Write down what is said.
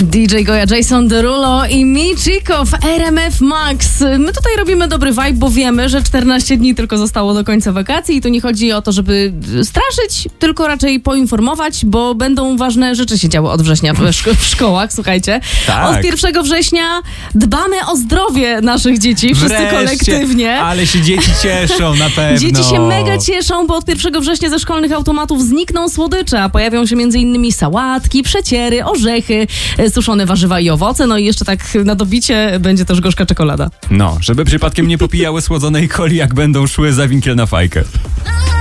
DJ Goja, Jason Derulo i Michiko w RMF Max. My tutaj robimy dobry vibe, bo wiemy, że 14 dni tylko zostało do końca wakacji i tu nie chodzi o to, żeby straszyć, tylko raczej poinformować, bo będą ważne rzeczy się działy od września w szkołach, słuchajcie. Tak. Od 1 września dbamy o zdrowie naszych dzieci, wszyscy kolektywnie. Ale się dzieci cieszą na pewno. Dzieci się mega cieszą, bo od 1 września ze szkolnych automatów znikną słodycze, a pojawią się m.in. sałatki, przeciery, orzechy, suszone warzywa i owoce, no i jeszcze tak na dobicie będzie też gorzka czekolada. No, żeby przypadkiem nie popijały słodzonej coli, jak będą szły za winkiel na fajkę.